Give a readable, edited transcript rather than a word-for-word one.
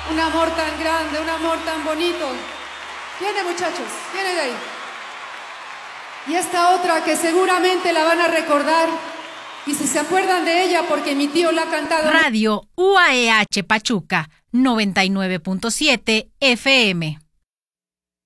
Un amor tan grande, un amor tan bonito. Viene, muchachos, viene de ahí. Y esta otra que seguramente la van a recordar. Y si se acuerdan de ella porque mi tío la ha cantado. Radio UAEH Pachuca, 99.7 FM.